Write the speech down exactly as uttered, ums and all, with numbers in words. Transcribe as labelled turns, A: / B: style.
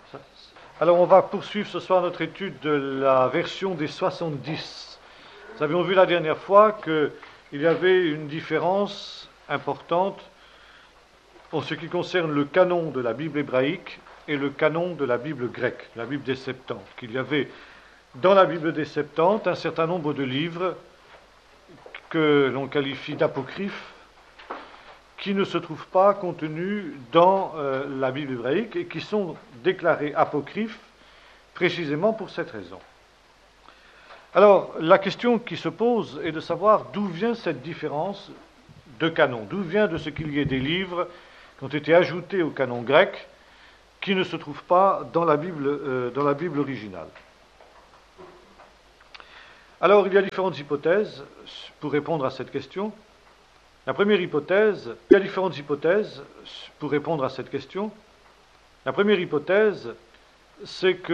A: Alors on va poursuivre ce soir notre étude de la version des soixante-dix. Nous avions vu la dernière fois qu'il y avait une différence importante en ce qui concerne le canon de la Bible hébraïque et le canon de la Bible grecque, la Bible des Septante. Qu'il y avait dans la Bible des Septante un certain nombre de livres que l'on qualifie d'apocryphes, qui ne se trouvent pas contenus dans euh, la Bible hébraïque et qui sont déclarés apocryphes précisément pour cette raison. Alors, la question qui se pose est de savoir d'où vient cette différence de canon, d'où vient de ce qu'il y ait des livres qui ont été ajoutés au canon grec qui ne se trouvent pas dans la Bible, euh, dans la Bible originale. Alors, il y a différentes hypothèses pour répondre à cette question. La première hypothèse, il y a différentes hypothèses pour répondre à cette question. La première hypothèse, c'est que